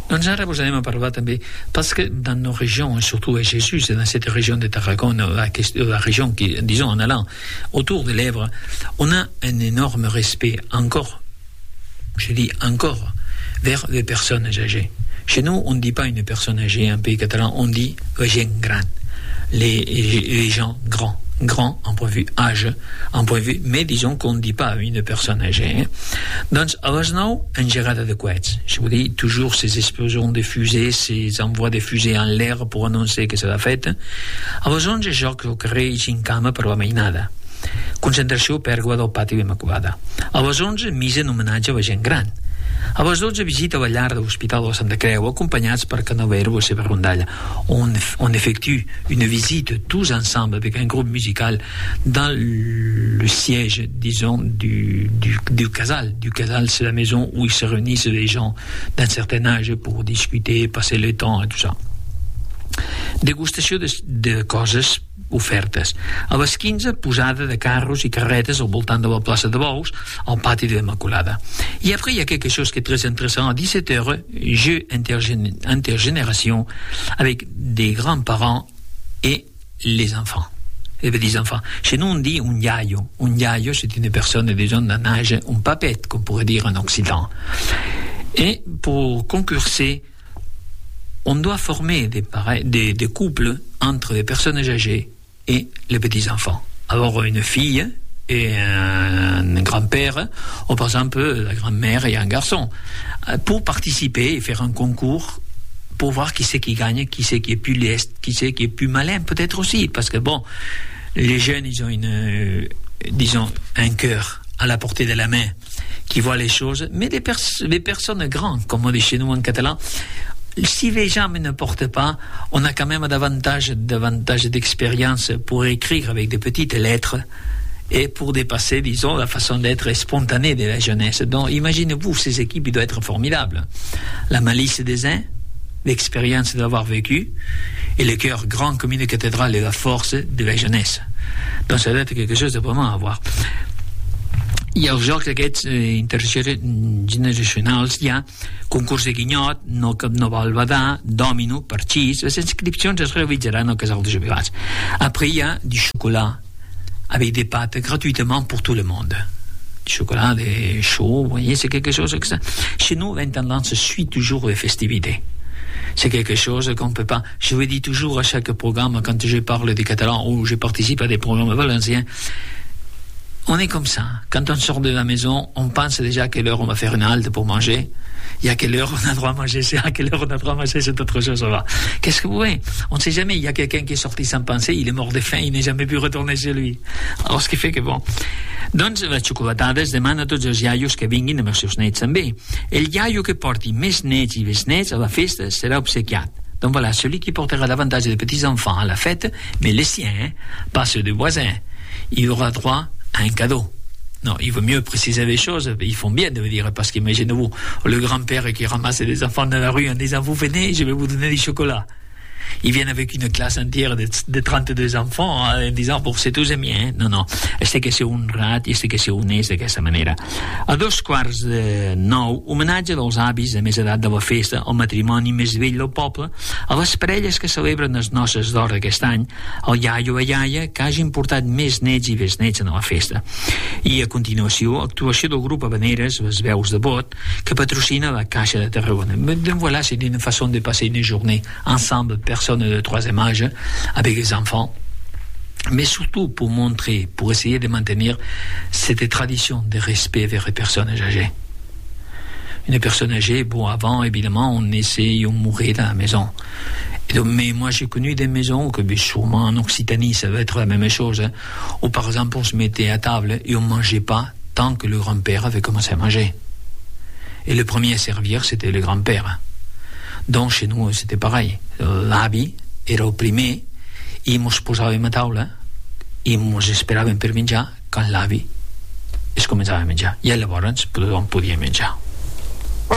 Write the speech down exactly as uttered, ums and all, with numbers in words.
Doncs ara vos anem a parlar també, parce que dans nos régions, surtout à Jésus, dans cette région de Tarragone, la, question, la région qui, disons, en allant autour de l'Èvre, on a un énorme respect, encore, je dis encore, vers les personnes âgées. Chez nous, on ne dit pas une personne âgée, un pays catalan, on dit gens grands, les, les gens grands. Grand en point de vue âge, en point de vue, mais disons qu'on ne dit pas une personne âgée. Donc, à les nou, engegada de coets. Je vous dis, toujours ces explosions de fusées, ces envois de fusées en l'air pour annoncer que c'est la fête. A les onze, joc al carrer i gincama per la mainada. Concentració pèrgua del pati d'Immaculada. A les onze, missa en homenatge a la gent gran. A les dotze, visita a la llar de l'Hospital de la Santa Creu, acompanyats per Canovero a la seva rondalla. On, on effectue une visite tous ensemble avec un groupe musical dans le siège, disons, du, du, du casal. Du casal, c'est la maison où ils se réunissent les gens d'un certain âge pour discuter, passer le temps et tout ça. Degustació de, de coses ofertes. A les quinze, posada de carros i carretes al voltant de la plaça de Bous, al pati de l'Immaculada. Et après, il y a quelque chose qui est très intéressant. À dix-sept heures, jeu intergén- intergénération avec des grands-parents et les enfants. Les petits-enfants. Chez nous, on dit un iaio. Un iaio, c'est une personne, disons, d'un âge, un papette, qu'on pourrait dire en Occident. Et pour concurser, on doit former des, pareils, des, des couples entre les personnes âgées et les petits-enfants. Avoir une fille et un grand-père, ou par exemple la grand-mère et un garçon, pour participer et faire un concours pour voir qui c'est qui gagne, qui c'est qui est plus leste, qui c'est qui est plus malin, peut-être aussi, parce que bon, les jeunes, ils ont une, euh, disons, un cœur à la portée de la main, qui voit les choses, mais les, pers- les personnes grandes, comme on dit chez nous en catalan, si les gens ne portent pas, on a quand même davantage, davantage d'expérience pour écrire avec des petites lettres et pour dépasser, disons, la façon d'être spontanée de la jeunesse. Donc, imaginez-vous, ces équipes, ils doivent être formidables. La malice des uns, l'expérience de l'avoir vécu, et le cœur grand comme une cathédrale et la force de la jeunesse. Donc, ça doit être quelque chose de vraiment à voir. I als jocs aquests eh, intergeneracionals hi ha concurs de guinyot, no, no vol badar, dòmino, parxís. Les inscripcions es realitzaran al casal de jubilats. Après, il y a du chocolat avec des pâtes gratuitement pour tout le monde. Du chocolat, des chauds, vous voyez, c'est quelque chose que ça. Chez nous, l'intendance suit toujours les festivités. C'est quelque chose qu'on ne peut pas. Je vous dis toujours à chaque programme, quand je parle des catalans ou je participe à des programmes valenciens, on est comme ça. Quand on sort de la maison, on pense déjà à quelle heure on va faire une halte pour manger. Et à quelle heure on a droit à manger ça, à quelle heure on a droit à manger cette autre chose-là. Qu'est-ce que vous voulez? On ne sait jamais. Il y a quelqu'un qui est sorti sans penser, il est mort de faim, il n'est jamais pu retourner chez lui. Alors, ce qui fait que bon. Doncs la xocolatada es demana a tots els iaios que vinguin amb els seus nets també. El iaio que porti més nets i besnets a la festa serà obsequiat. Donc voilà, celui qui portera davantage de petits-enfants à la fête, mais les siens, pas ceux des voisins, il aura droit à un cadeau. Non, il vaut mieux préciser les choses. Ils font bien de le dire, parce qu'imaginez-vous le grand-père qui ramasse les enfants dans la rue en disant vous venez, je vais vous donner du chocolat. Ils viennent avec une classe entière de, de trente-deux enfants en disant pour ser tous miens. No, no, este que ser un rat i este que ser un és d'aquesta manera. A dos quarts de nou, homenatge dels avis de més edat de la festa, el matrimoni més vell del poble, a les parelles que celebren les noces d'or aquest any, el iaio o la iaia que hagin portat més nets i besnets a la festa. I a continuació, actuació del grup Habaneres, les veus de Bot, que patrocina la Caixa de Tarragona. Donc voilà, c'est une façon de passer une journée ensemble, personnes de troisième âge avec les enfants, mais surtout pour montrer, pour essayer de maintenir cette tradition de respect vers les personnes âgées. Une personne âgée, bon, avant, évidemment, on essaie, on mourait dans la maison. Et donc, mais moi, j'ai connu des maisons que, sûrement en Occitanie, ça va être la même chose, hein, où, par exemple, on se mettait à table et on ne mangeait pas tant que le grand-père avait commencé à manger. Et le premier à servir, c'était le grand-père. Donc, chez nous, c'était pareil. L'avi era el primer i mos posàvem a taula i mos esperàvem per menjar quan l'avi es començava a menjar. I llavors tothom podia menjar.